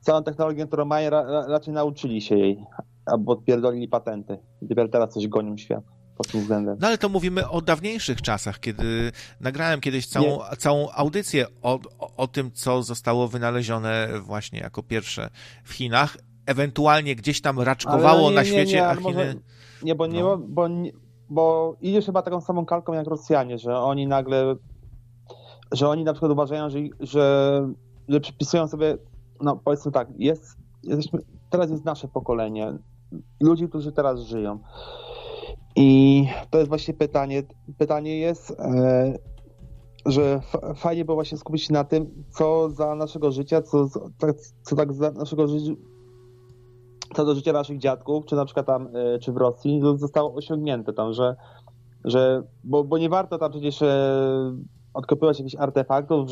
całą technologię, którą mają, raczej nauczyli się jej, albo odpierdolili patenty. Dopiero teraz coś gonią świat pod tym względem. No ale to mówimy o dawniejszych czasach, kiedy nagrałem kiedyś całą audycję o tym, co zostało wynalezione właśnie jako pierwsze w Chinach. Ewentualnie gdzieś tam raczkowało na świecie, a Chiny... Bo idziesz chyba taką samą kalką jak Rosjanie, że oni na przykład uważają, że przypisują sobie, no powiedzmy tak, teraz jest nasze pokolenie, ludzi, którzy teraz żyją. I to jest właśnie pytanie. Pytanie jest, że fajnie było właśnie skupić się na tym, co za naszego życia, co za naszego życia, co do życia naszych dziadków, czy na przykład tam, czy w Rosji, zostało osiągnięte tam, bo nie warto tam przecież odkopywać jakichś artefaktów,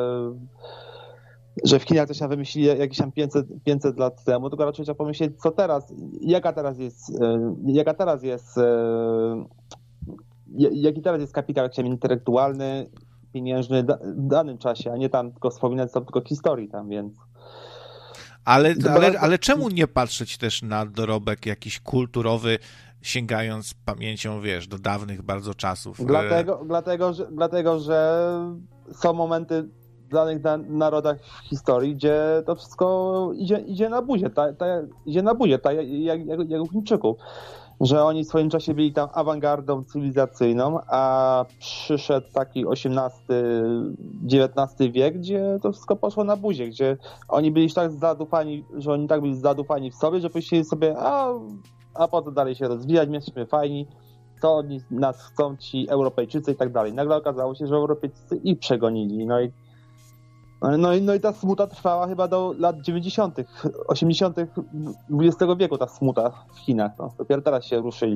że w Chinach coś tam wymyślili jakieś tam 500 lat temu, tylko raczej trzeba pomyśleć, co teraz, jaki teraz jest kapitał intelektualny, pieniężny w danym czasie, a nie tam tylko wspominać sobie tylko historii tam, więc... Ale czemu nie patrzeć też na dorobek jakiś kulturowy, sięgając pamięcią, wiesz, do dawnych bardzo czasów? Dlatego, że są momenty w danych narodach w historii, gdzie to wszystko idzie na buzie, jak u Chińczyków. Że oni w swoim czasie byli tam awangardą cywilizacyjną, a przyszedł taki XIX wiek, gdzie to wszystko poszło na buzie, gdzie oni byli tak zadufani, zadufani w sobie, że powiedzieli sobie, a po co dalej się rozwijać, my jesteśmy fajni, to od nas chcą ci Europejczycy i tak dalej. Nagle okazało się, że Europejczycy ich przegonili, no i ta smuta trwała chyba do lat 90., 80. XX wieku, ta smuta w Chinach. No. Dopiero teraz się ruszyli.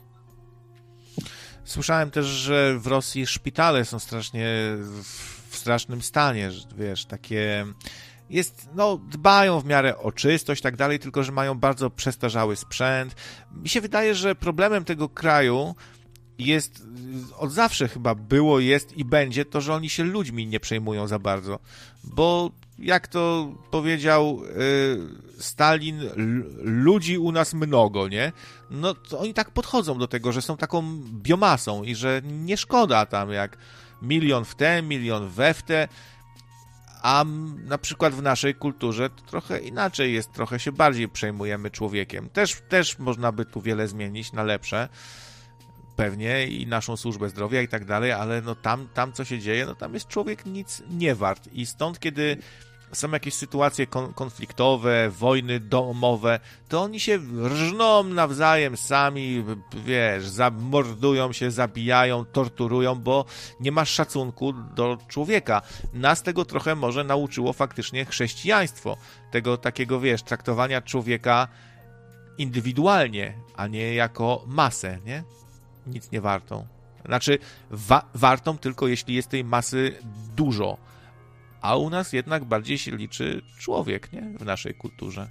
Słyszałem też, że w Rosji szpitale są w strasznym stanie, że wiesz, takie... dbają w miarę o czystość i tak dalej, tylko że mają bardzo przestarzały sprzęt. Mi się wydaje, że problemem tego kraju jest, od zawsze chyba było, jest i będzie to, że oni się ludźmi nie przejmują za bardzo. Bo jak to powiedział Stalin, ludzi u nas mnogo, nie? No to oni tak podchodzą do tego, że są taką biomasą i że nie szkoda tam jak milion w te, milion we w te. A na przykład w naszej kulturze to trochę inaczej jest, trochę się bardziej przejmujemy człowiekiem. Też można by tu wiele zmienić na lepsze, pewnie, i naszą służbę zdrowia i tak dalej, ale no tam co się dzieje, no tam jest człowiek nic nie wart. I stąd, kiedy są jakieś sytuacje konfliktowe, wojny domowe, to oni się rżną nawzajem sami, wiesz, mordują się, zabijają, torturują, bo nie ma szacunku do człowieka. Nas tego trochę może nauczyło faktycznie chrześcijaństwo. Tego takiego, wiesz, traktowania człowieka indywidualnie, a nie jako masę, nie? Nic nie wartą. Znaczy, wartą tylko jeśli jest tej masy dużo. A u nas jednak bardziej się liczy człowiek, nie? W naszej kulturze.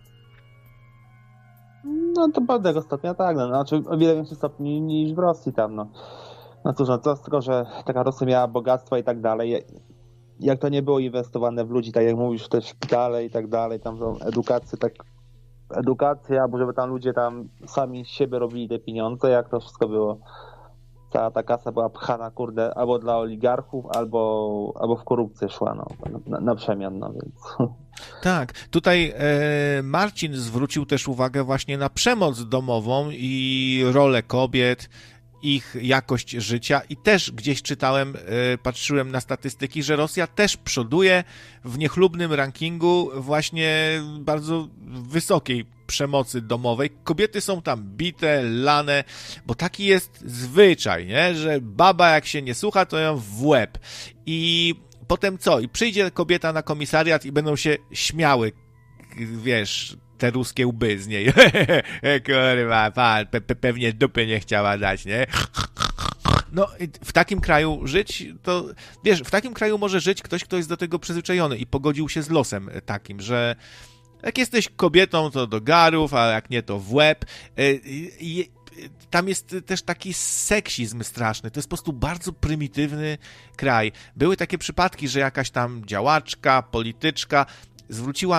No to pewnego stopnia tak, no. Znaczy o wiele większym stopniu niż w Rosji tam, no. No cóż, no to z tego, że taka Rosja miała bogactwo i tak dalej, jak to nie było inwestowane w ludzi, tak jak mówisz, w te szpitale i tak dalej, tam są edukacja, albo żeby tam ludzie tam sami z siebie robili te pieniądze, jak to wszystko było. Cała ta kasa była pchana, kurde, albo dla oligarchów, albo w korupcję szła, no, na przemian, no więc... Tak, tutaj Marcin zwrócił też uwagę właśnie na przemoc domową i rolę kobiet, ich jakość życia i też gdzieś czytałem, patrzyłem na statystyki, że Rosja też przoduje w niechlubnym rankingu właśnie bardzo wysokiej przemocy domowej. Kobiety są tam bite, lane, bo taki jest zwyczaj, nie? Że baba jak się nie słucha, to ją w łeb. I potem co? I przyjdzie kobieta na komisariat i będą się śmiały, wiesz, te ruskie łby z niej. Kurwa, pan, pewnie dupy nie chciała dać, nie? No, w takim kraju żyć, to wiesz, w takim kraju może żyć ktoś, kto jest do tego przyzwyczajony i pogodził się z losem takim, że jak jesteś kobietą, to do garów, a jak nie, to w łeb. Tam jest też taki seksizm straszny. To jest po prostu bardzo prymitywny kraj. Były takie przypadki, że jakaś tam działaczka, polityczka zwróciła